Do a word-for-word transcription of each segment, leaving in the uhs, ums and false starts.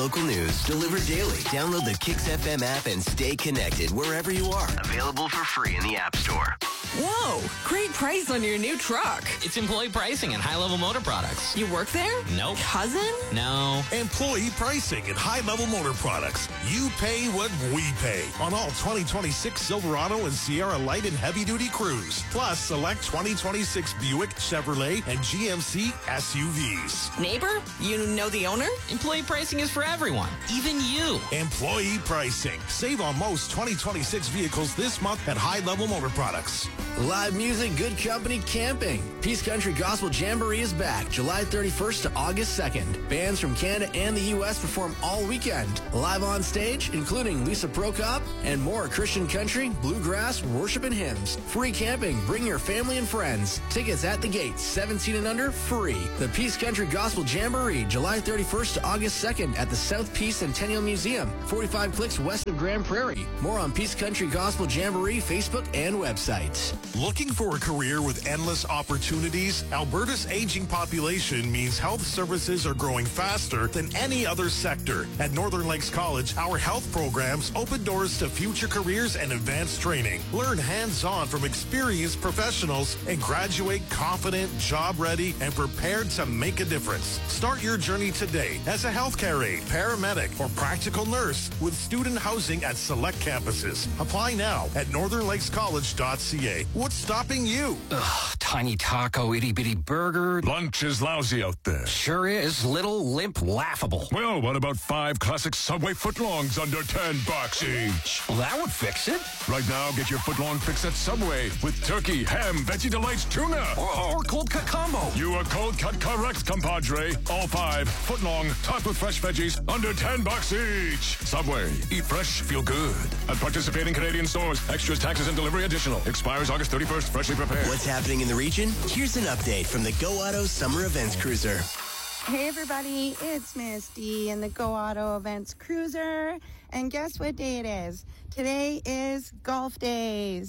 local news delivered daily. Download the Kix F M app and stay connected wherever you are. Available for free in the App Store. Whoa, great price on your new truck. It's employee pricing at High Level Motor Products. You work there? Nope. Cousin? No. Employee pricing at High Level Motor Products. You pay what we pay on all twenty twenty-six Silverado and Sierra Light and Heavy Duty Cruise. Plus, select twenty twenty-six Buick, Chevrolet, and G M C S U Vs. Neighbor, you know the owner? Employee pricing is for everyone, even you. Employee pricing. Save on most twenty twenty-six vehicles this month at High Level Motor Products. Live music, good company, camping. Peace Country Gospel Jamboree is back July thirty-first to August second. Bands from Canada and the U S perform all weekend. Live on stage, including Lisa Prokop and more Christian country, bluegrass, worship, and hymns. Free camping. Bring your family and friends. Tickets at the gate, seventeen and under, free. The Peace Country Gospel Jamboree, July thirty-first to August second at the South Peace Centennial Museum, forty-five clicks west of Grand Prairie. More on Peace Country Gospel Jamboree, Facebook, and website. Looking for a career with endless opportunities? Alberta's aging population means health services are growing faster than any other sector. At Northern Lakes College, our health programs open doors to future careers and advanced training. Learn hands-on from experienced professionals and graduate confident, job-ready, and prepared to make a difference. Start your journey today as a healthcare aide, paramedic, or practical nurse with student housing at select campuses. Apply now at northern lakes college dot c a. What's stopping you? Ugh, tiny taco, itty-bitty burger. Lunch is lousy out there. Sure is. Little, limp, laughable. Well, what about five classic Subway footlongs under ten bucks each? Well, that would fix it. Right now, get your footlong fix at Subway with turkey, ham, veggie delights, tuna. Or, or cold cut combo. You are cold cut correct, compadre. All five footlong, topped with fresh veggies, under ten bucks each. Subway. Eat fresh, feel good. At participating Canadian stores. Extras, taxes, and delivery additional. Expires August thirty-first. Freshly prepared. What's happening in the region? Here's an update from the Go Auto Summer Events Cruiser. Hey everybody, it's Misty in the Go Auto Events Cruiser. And guess what day it is? Today is golf day.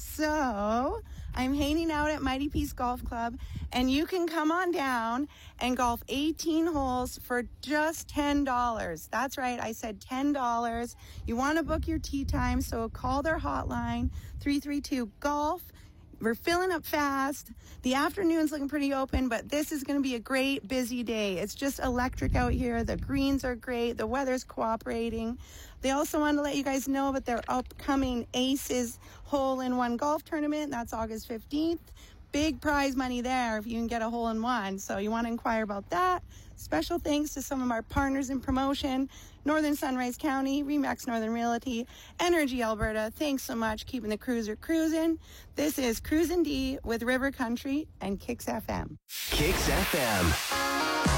So I'm hanging out at Mighty Peace Golf Club, and you can come on down and golf eighteen holes for just ten dollars. That's right, I said ten dollars. You want to book your tee time, so call their hotline, three three two golf. We're filling up fast. The afternoon's looking pretty open, but this is going to be a great, busy day. It's just electric out here. The greens are great. The weather's cooperating. They also want to let you guys know about their upcoming Aces Hole-in-One Golf Tournament. That's August fifteenth. Big prize money there if you can get a hole-in-one. So you want to inquire about that. Special thanks to some of our partners in promotion, Northern Sunrise County, Remax Northern Realty, Energy Alberta. Thanks so much, keeping the cruiser cruising. This is Cruisin' D with River Country and Kix F M. Kix F M.